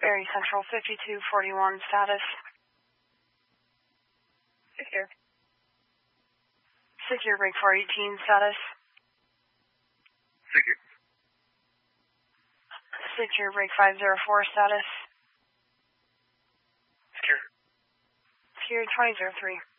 Berry Central 5241 status. Secure. Secure break 418 status. Secure. Secure break 504 status. Secure. Secure 2003.